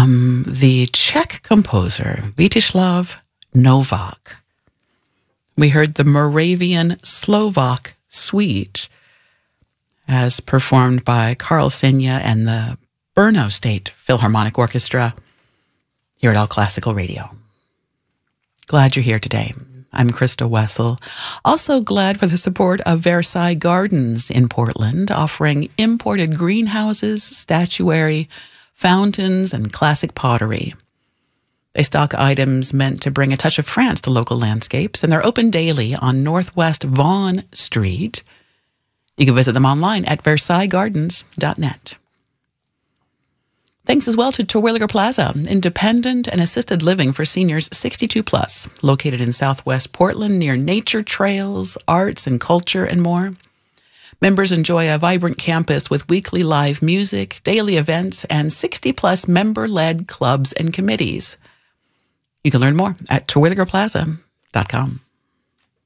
from the Czech composer Vítislav Novak. We heard the Moravian Slovak Suite as performed by Karl Senya and the Brno State Philharmonic Orchestra here at All Classical Radio. Glad you're here today. I'm Krista Wessel. Also glad for the support of Versailles Gardens in Portland, offering imported greenhouses, statuary, fountains, and classic pottery. They stock items meant to bring a touch of France to local landscapes, and they're open daily on Northwest Vaughan Street. You can visit them online at versaillesgardens.net. Thanks as well to Terwilliger Plaza, independent and assisted living for seniors 62 plus, located in Southwest Portland near nature trails, arts and culture, and more. Members enjoy a vibrant campus with weekly live music, daily events, and 60 plus member-led clubs and committees. You can learn more at terwilligerplaza.com.